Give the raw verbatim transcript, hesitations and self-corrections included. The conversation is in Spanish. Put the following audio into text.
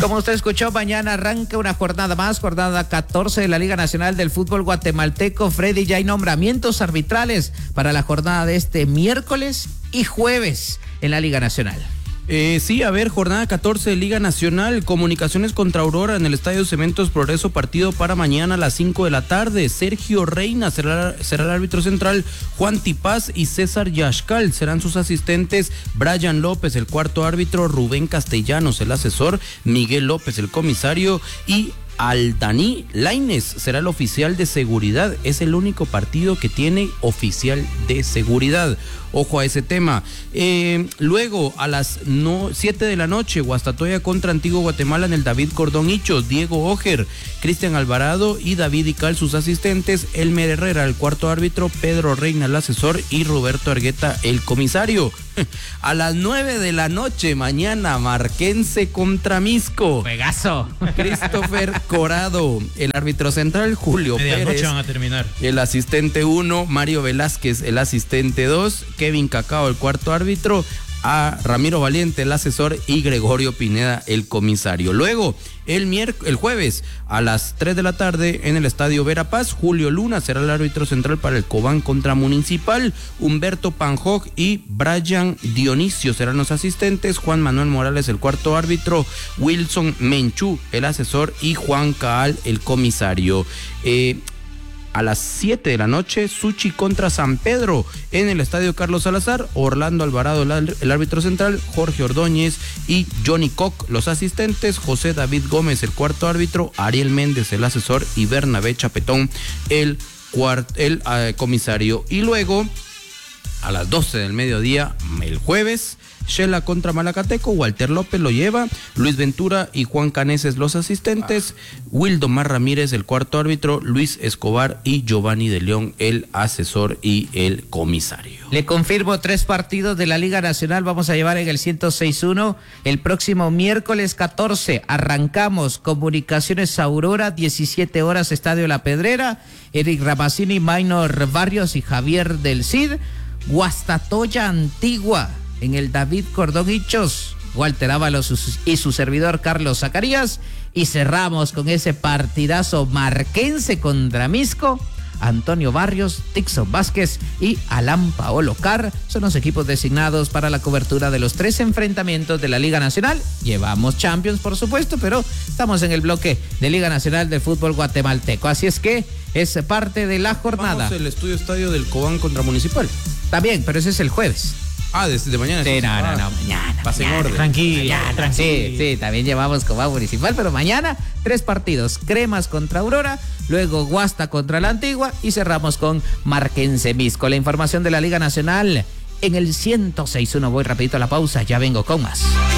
como usted escuchó, mañana arranca una jornada más, jornada catorce de la Liga Nacional del Fútbol Guatemalteco. Freddy, ya hay nombramientos arbitrales para la jornada de este miércoles y jueves en la Liga Nacional. Eh, sí, a ver, jornada catorce de Liga Nacional, Comunicaciones contra Aurora en el Estadio Cementos Progreso, partido para mañana a las cinco de la tarde. Sergio Reina será, será el árbitro central, Juan Tipaz y César Yaxcal serán sus asistentes, Brian López el cuarto árbitro, Rubén Castellanos el asesor, Miguel López el comisario y Aldaní Lainez será el oficial de seguridad. Es el único partido que tiene oficial de seguridad. Ojo a ese tema. Eh, luego, a las no, siete de la noche, Guastatoya contra Antigua Guatemala en el David Cordón Hichos. Diego Ojer, Cristian Alvarado y David Ical sus asistentes. Elmer Herrera el cuarto árbitro, Pedro Reina el asesor y Roberto Argueta el comisario. A las nueve de la noche, mañana, Marquense contra Misco. ¡Pegazo! Christopher Corado, el árbitro central, Julio Medianoche Pérez. van a terminar. El asistente uno, Mario Velázquez, el asistente dos, Kevin Cacao, el cuarto árbitro, a Ramiro Valiente, el asesor, y Gregorio Pineda, el comisario. Luego, el miércoles, el jueves, a las tres de la tarde, en el Estadio Verapaz, Julio Luna será el árbitro central para el Cobán contra Municipal, Humberto Panjog y Brian Dionisio serán los asistentes, Juan Manuel Morales, el cuarto árbitro, Wilson Menchú, el asesor, y Juan Caal, el comisario. Eh... A las siete de la noche, Suchi contra San Pedro en el Estadio Carlos Salazar, Orlando Alvarado el árbitro central, Jorge Ordóñez y Johnny Koch los asistentes, José David Gómez el cuarto árbitro, Ariel Méndez el asesor y Bernabé Chapetón el, cuart, el uh, comisario. Y luego, a las doce del mediodía, el jueves, Shela contra Malacateco, Walter López lo lleva, Luis Ventura y Juan Caneses los asistentes, Wildomar Ramírez el cuarto árbitro, Luis Escobar y Giovanni de León el asesor y el comisario. Le confirmo tres partidos de la Liga Nacional, vamos a llevar en el ciento seis uno el próximo miércoles catorce, arrancamos Comunicaciones Aurora, diecisiete horas, Estadio La Pedrera, Eric Ramazzini, Maynor Barrios y Javier del Cid. Guastatoya Antigua en el David Cordón Hichos, Walter Ábalos y su servidor Carlos Zacarías. Y cerramos con ese partidazo Marquense contra Misco. Antonio Barrios, Tixon Vázquez y Alan Paolo Carr son los equipos designados para la cobertura de los tres enfrentamientos de la Liga Nacional. Llevamos Champions, por supuesto, pero estamos en el bloque de Liga Nacional del Fútbol Guatemalteco. Así es que es parte de la jornada. Vamos el estudio estadio del Cobán contra Municipal. También, pero ese es el jueves. Ah, desde mañana. Sí, no, ah, no, no, mañana. Pase en orden. Tranquilo, Mañana, tranquilo. Sí, sí, también llevamos Cobán Municipal, pero mañana tres partidos. Cremas contra Aurora, luego Guasta contra la Antigua y cerramos con Marquense Misco. La información de la Liga Nacional en el ciento seis uno. Voy rapidito a la pausa, ya vengo con más.